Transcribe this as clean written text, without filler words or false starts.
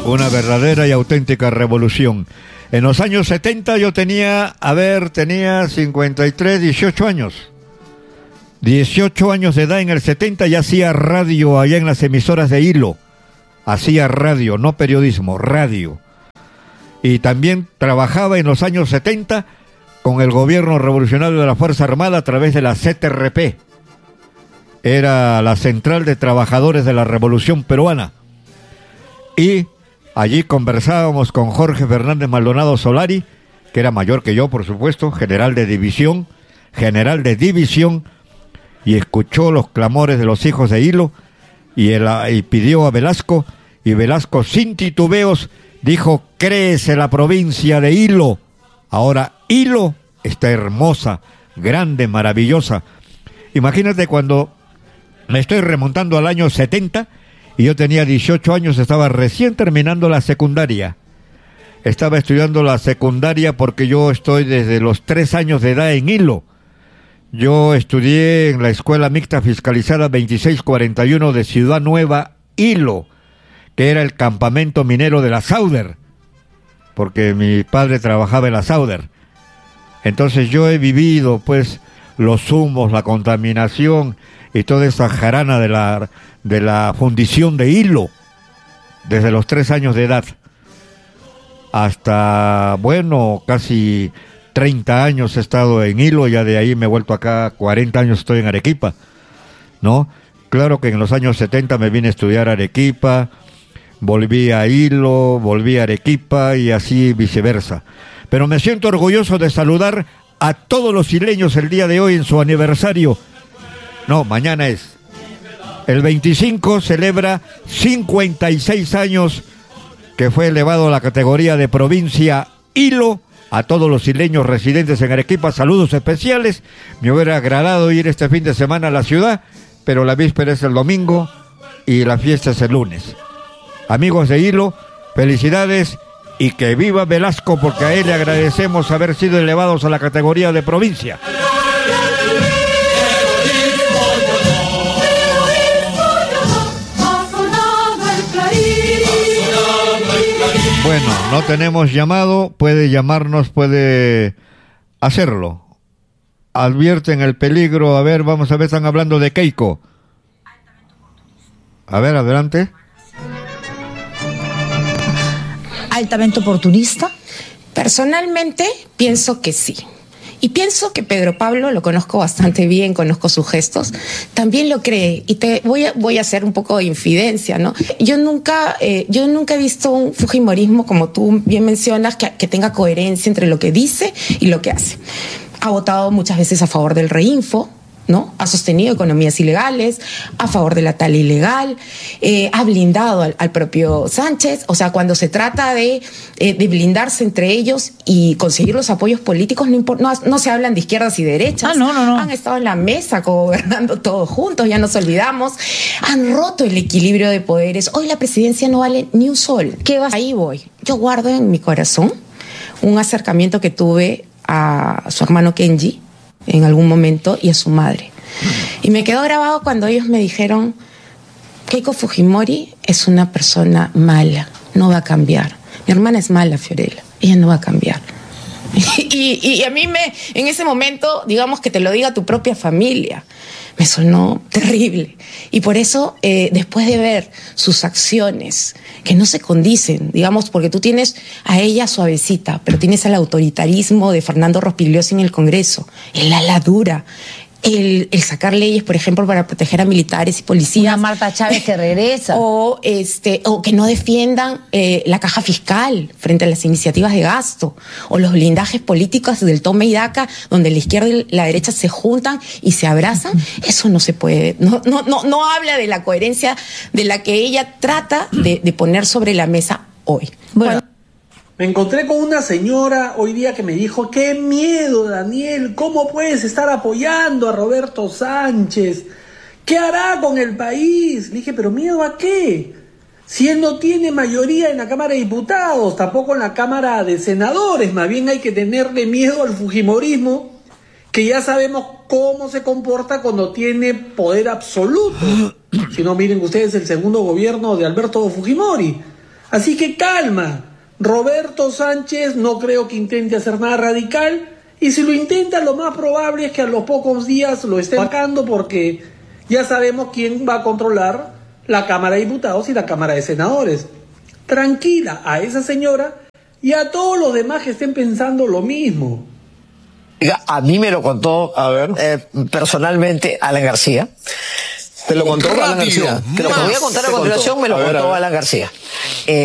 Una verdadera y auténtica revolución. En los años 70 yo tenía 53, 18 años. 18 años de edad en el 70 ya hacía radio allá en las emisoras de Hilo. Hacía radio, no periodismo, radio. Y también trabajaba en los años 70 con el gobierno revolucionario de la Fuerza Armada a través de la CTRP. Era la Central de Trabajadores de la Revolución Peruana. Y allí conversábamos con Jorge Fernández Maldonado Solari, que era mayor que yo, por supuesto, general de división, y escuchó los clamores de los hijos de Hilo y pidió a Velasco, y Velasco sin titubeos dijo: créese la provincia de Hilo. Ahora Hilo está hermosa, grande, maravillosa. Imagínate, cuando me estoy remontando al año 70 y yo tenía 18 años, estaba recién terminando la secundaria. Estaba estudiando la secundaria porque yo estoy desde los 3 años de edad en Hilo. Yo estudié en la Escuela Mixta Fiscalizada 2641 de Ciudad Nueva, Hilo, que era el campamento minero de la Sauder, porque mi padre trabajaba en la Sauder. Entonces yo he vivido, pues, los humos, la contaminación y toda esa jarana de la fundición de Hilo, desde los 3 años de edad hasta, bueno, casi 30 años he estado en Hilo. Ya de ahí me he vuelto acá, 40 años estoy en Arequipa, ¿no? Claro que en los años 70 me vine a estudiar a Arequipa, volví a Hilo, volví a Arequipa y así viceversa. Pero me siento orgulloso de saludar a todos los hileños el día de hoy en su aniversario. No, mañana es. El 25 celebra 56 años que fue elevado a la categoría de provincia Hilo. A todos los hileños residentes en Arequipa, saludos especiales. Me hubiera agradado ir este fin de semana a la ciudad, pero la víspera es el domingo y la fiesta es el lunes. Amigos de Hilo, felicidades y que viva Velasco, porque a él le agradecemos haber sido elevados a la categoría de provincia. Bueno, no tenemos llamado, puede llamarnos, puede hacerlo. Advierten el peligro. A ver, vamos a ver, están hablando de Keiko. A ver, adelante. ¿Altamente oportunista? Personalmente pienso que sí. Y pienso que Pedro Pablo, lo conozco bastante bien, conozco sus gestos, también lo cree. Y voy a hacer un poco de infidencia, ¿no? Yo nunca he visto un fujimorismo, como tú bien mencionas, que tenga coherencia entre lo que dice y lo que hace. Ha votado muchas veces a favor del reinfo, ¿no? Ha sostenido economías ilegales, a favor de la tala ilegal, ha blindado al propio Sánchez. O sea, cuando se trata de blindarse entre ellos y conseguir los apoyos políticos, no se hablan de izquierdas y derechas. No. Han estado en la mesa gobernando todos juntos, ya nos olvidamos. Han roto el equilibrio de poderes. Hoy la presidencia no vale ni un sol. Ahí voy. Yo guardo en mi corazón un acercamiento que tuve a su hermano Kenji en algún momento y a su madre. Y me quedó grabado cuando ellos me dijeron: Keiko Fujimori es una persona mala, no va a cambiar. Mi hermana es mala, Fiorella, ella no va a cambiar. Y a mí en ese momento, digamos, que te lo diga tu propia familia, me sonó terrible. Y por eso, después de ver sus acciones, que no se condicen, digamos, porque tú tienes a ella suavecita, pero tienes al autoritarismo de Fernando Rospigliosi en el Congreso, el ala dura, el sacar leyes, por ejemplo, para proteger a militares y policías. Una Marta Chávez que regresa. O que no defiendan la caja fiscal frente a las iniciativas de gasto. O los blindajes políticos del toma y daca, donde la izquierda y la derecha se juntan y se abrazan. Eso no se puede. No habla de la coherencia de la que ella trata de poner sobre la mesa hoy. Bueno. Me encontré con una señora hoy día que me dijo: qué miedo, Daniel, ¿cómo puedes estar apoyando a Roberto Sánchez? ¿Qué hará con el país? Le dije: ¿pero miedo a qué? Si él no tiene mayoría en la Cámara de Diputados, tampoco en la Cámara de Senadores. Más bien hay que tenerle miedo al fujimorismo, que ya sabemos cómo se comporta cuando tiene poder absoluto. Si no, miren ustedes el segundo gobierno de Alberto Fujimori. Así que calma, Roberto Sánchez no creo que intente hacer nada radical, y si lo intenta lo más probable es que a los pocos días lo esté sacando, porque ya sabemos quién va a controlar la Cámara de Diputados y la Cámara de Senadores. Tranquila a esa señora y a todos los demás que estén pensando lo mismo. A mí me lo contó personalmente Alan García. ¿Te lo contó Alan García? Que lo que voy a contar a continuación me lo contó Alan García.